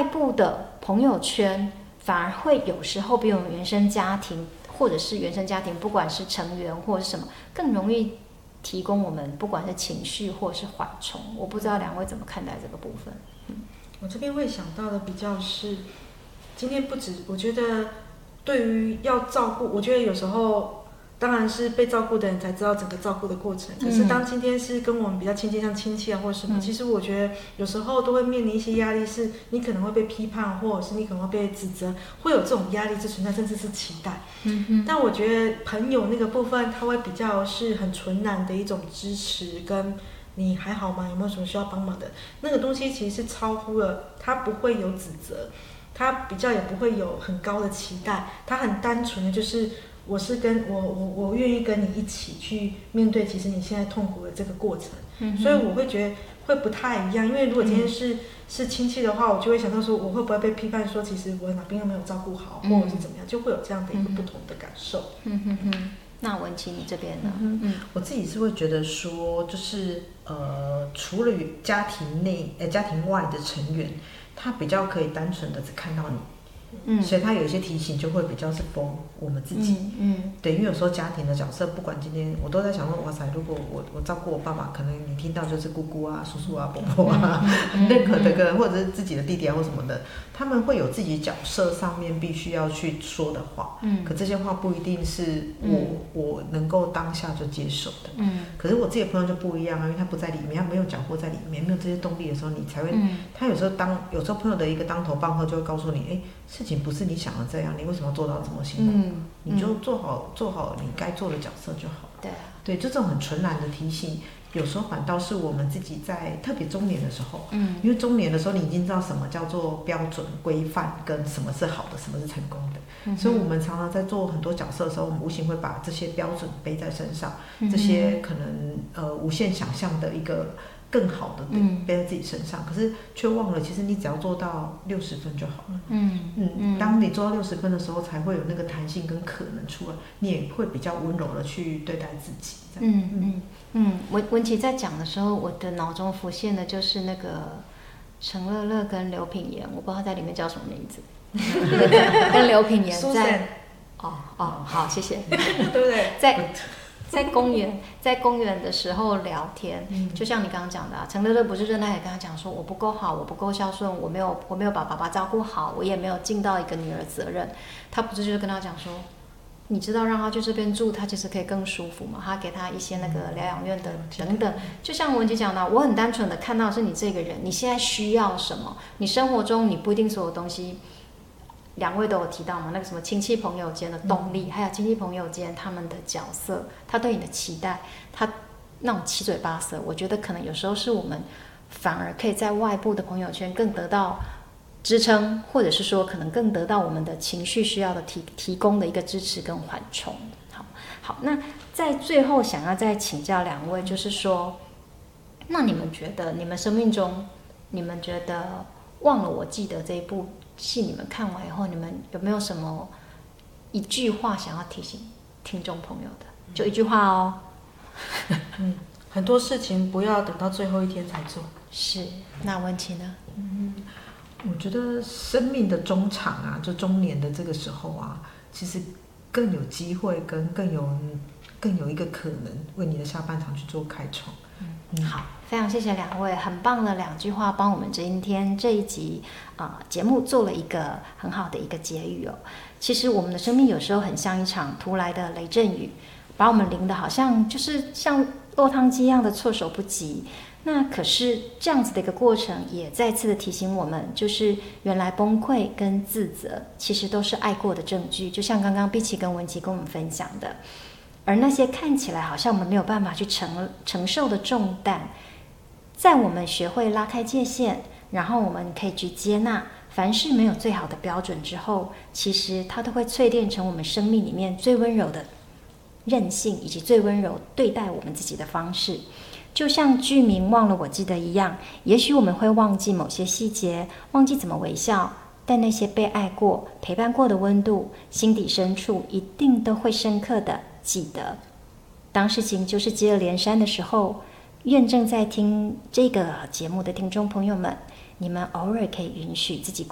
外部的朋友圈反而会有时候比我们原生家庭，或者是原生家庭不管是成员或者是什么，更容易提供我们不管是情绪或者是缓冲。我不知道两位怎么看待这个部分。 我这边会想到的比较是，今天不止，我觉得对于要照顾，我觉得有时候当然是被照顾的人才知道整个照顾的过程。可是当今天是跟我们比较亲近，像亲戚啊或者什么，其实我觉得有时候都会面临一些压力，是你可能会被批判，或者是你可能会被指责，会有这种压力之存在，甚至是期待。但我觉得朋友那个部分，他会比较是很纯然的一种支持跟。你还好吗？有没有什么需要帮忙的？那个东西其实是超乎了，他不会有指责，他比较也不会有很高的期待，他很单纯的就是我是跟我愿意跟你一起去面对，其实你现在痛苦的这个过程，所以我会觉得会不太一样。因为如果今天是亲戚的话，我就会想到说，我会不会被批判说，其实我哪边又没有照顾好，或者是怎么样，就会有这样的一个不同的感受。 那文琪你这边呢？ 我自己是会觉得说，就是除了家庭内家庭外的成员，他比较可以单纯的只看到你，所以他有一些提醒就会比较是帮我们自己，对，因为有时候家庭的角色，不管今天我都在想说，哇塞，如果我照顾我爸爸，可能你听到就是姑姑啊、叔叔啊、伯伯啊，任何的个或者是自己的弟弟啊或什么的，他们会有自己角色上面必须要去说的话，可这些话不一定是我能够当下就接受的，可是我自己的朋友就不一样啊，因为他不在里面，他没有缴获在里面，没有这些动力的时候，你才会，他有时候朋友的一个当头棒喝就会告诉你，事情不是你想的这样，你为什么要做到这么辛苦？你就做好你该做的角色就好了。对，就这种很纯然的提醒，有时候反倒是我们自己在特别中年的时候，因为中年的时候你已经知道什么叫做标准规范，跟什么是好的，什么是成功的，所以我们常常在做很多角色的时候，我们无形会把这些标准背在身上，这些可能无限想象的一个更好的背在自己身上，可是却忘了，其实你只要做到60分就好了。当你做到60分的时候，才会有那个弹性跟可能出来，你也会比较温柔的去对待自己。 文琪在讲的时候，我的脑中浮现的就是那个陈乐乐跟刘品言，我不知道在里面叫什么名字，跟刘品言在好，谢谢， 对不对？ 在公园的时候聊天，就像你刚刚讲的，陈乐乐不是热奈也跟他讲说，我不够好，我不够孝顺，我没有把爸爸照顾好，我也没有尽到一个女儿责任。他不是就是跟他讲说，你知道让他去这边住，他其实可以更舒服嘛？他给他一些那个疗养院的等等，就像文琪讲的，我很单纯的看到是你这个人，你现在需要什么？你生活中你不一定所有东西。两位都有提到嘛，那个什么亲戚朋友间的动力，还有亲戚朋友间他们的角色，他对你的期待，他那种七嘴八舌，我觉得可能有时候是我们反而可以在外部的朋友圈更得到支撑，或者是说可能更得到我们的情绪需要的提供的一个支持跟缓冲。好，那在最后想要再请教两位，就是说，那你们觉得你们生命中，你们觉得忘了我记得这一部戏你们看完以后，你们有没有什么一句话想要提醒听众朋友的？就一句话哦。 很多事情不要等到最后一天才做。 是，那文琪呢？ 我觉得生命的中场啊，就中年的这个时候啊，其实更有机会，跟更有一个可能为你的下半场去做开创。 好，非常谢谢两位，很棒的2句话，帮我们今天这一集节目做了一个很好的一个结语哦。其实我们的生命有时候很像一场突来的雷阵雨，把我们淋得好像就是像落汤鸡一样的措手不及。那可是这样子的一个过程，也再次的提醒我们，就是原来崩溃跟自责其实都是爱过的证据，就像刚刚碧琪跟文琪跟我们分享的。而那些看起来好像我们没有办法去承受的重担，在我们学会拉开界限，然后我们可以去接纳凡事没有最好的标准之后，其实它都会淬炼成我们生命里面最温柔的韧性，以及最温柔对待我们自己的方式。就像剧名忘了我记得一样，也许我们会忘记某些细节，忘记怎么微笑，但那些被爱过陪伴过的温度，心底深处一定都会深刻的记得。当事情就是接二连三的时候，愿正在听这个节目的听众朋友们，你们偶尔可以允许自己